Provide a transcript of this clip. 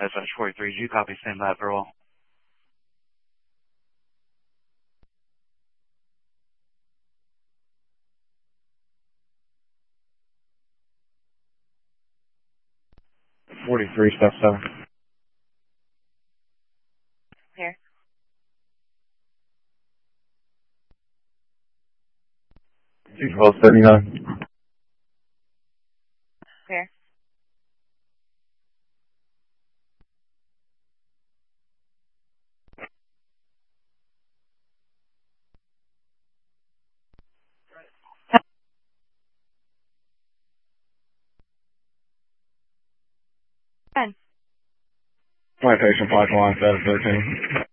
Dispatch 43, do you copy? Stand by for roll. Step 7. Here. 21279. Here. Plantation Pipeline, 713.